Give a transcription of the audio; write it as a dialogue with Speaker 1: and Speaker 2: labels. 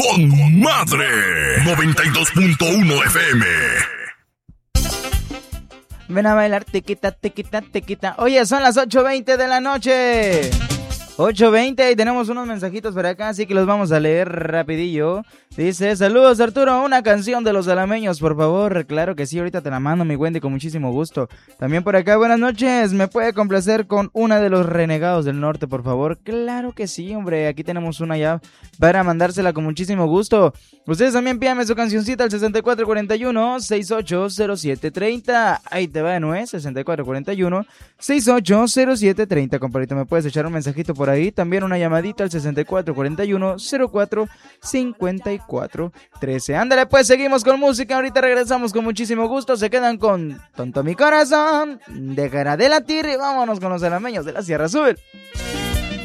Speaker 1: con madre. 92.1 FM.
Speaker 2: Ven a bailar, tequita, tequita, tequita. Oye, son las 8:20 de la noche. 8:20 y tenemos unos mensajitos por acá, así que los vamos a leer rapidillo. Dice, saludos Arturo, una canción de los alameños, por favor. Claro que sí, ahorita te la mando, mi Wendy, con muchísimo gusto. También por acá, buenas noches, ¿me puede complacer con una de los Renegados del Norte, por favor? Claro que sí, hombre, aquí tenemos una ya para mandársela con muchísimo gusto. Ustedes también pídame su cancioncita al 6441-680730. Ahí te va de nuevo, 6441-680730. Compadrito, me puedes echar un mensajito por ahí. También una llamadita al 6441-045413. Ándale, pues seguimos con música. Ahorita regresamos con muchísimo gusto. Se quedan con Tonto mi corazón. Dejará de latir y vámonos con los alameños de la Sierra Azul.